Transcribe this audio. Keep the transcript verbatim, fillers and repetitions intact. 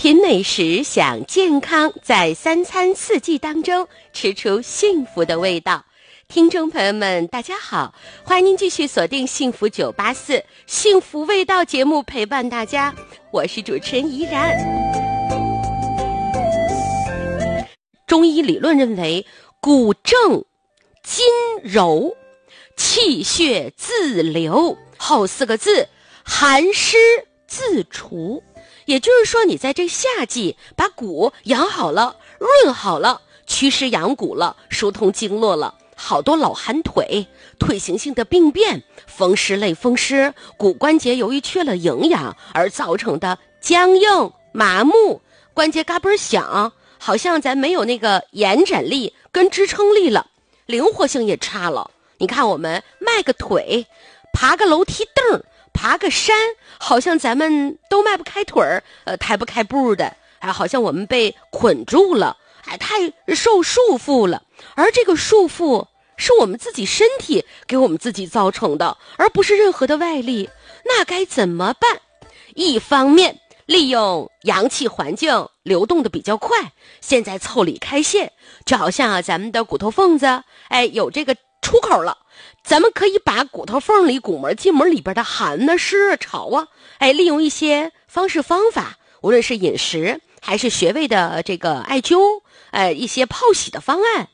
品美食，享健康，在三餐四季当中吃出幸福的味道。听众朋友们大家好，欢迎您继续锁定幸福九八四幸福味道节目，陪伴大家，我是主持人怡然。中医理论认为，骨正筋柔，气血自流，后四个字寒湿自除。也就是说，你在这夏季把骨养好了，润好了，祛湿养骨了，疏通经络了，好多老寒腿、腿型性的病变、风湿类风湿、骨关节由于缺了营养而造成的僵硬、麻木、关节嘎嘣响，好像咱没有那个延展力跟支撑力了，灵活性也差了。你看我们迈个腿，爬个楼梯凳，爬个山，好像咱们都迈不开腿儿，呃，抬不开步的，哎，好像我们被捆住了，哎，太受束缚了。而这个束缚是我们自己身体给我们自己造成的，而不是任何的外力。那该怎么办？一方面，利用阳气环境流动的比较快，现在腠理开线，就好像啊咱们的骨头缝子，哎，有这个出口了。咱们可以把骨头缝里、骨膜、筋膜里边的寒啊、湿啊、潮啊，哎，利用一些方式方法，无论是饮食还是穴位的这个艾灸，哎，一些泡洗的方案，